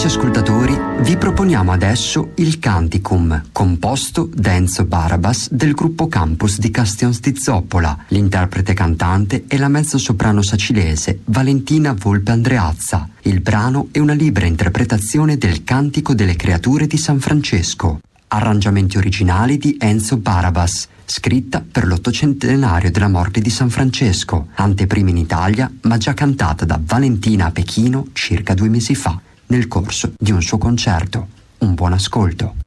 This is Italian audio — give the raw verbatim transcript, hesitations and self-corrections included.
amici ascoltatori, vi proponiamo adesso il Canticum, composto da Enzo Barabas del gruppo Campus di Castions di Zoppola. L'interprete cantante è la mezzosoprano sacilese Valentina Volpe Andreazza. Il brano è una libera interpretazione del Cantico delle Creature di San Francesco. Arrangiamenti originali di Enzo Barabas, scritta per l'ottocentenario della morte di San Francesco, anteprima in Italia, ma già cantata da Valentina a Pechino circa due mesi fa, nel corso di un suo concerto. Un buon ascolto.